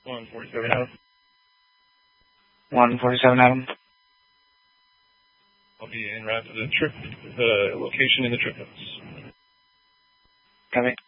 147 Adam. 147 Adam. I'll be en route to the location in the trip notes. Copy.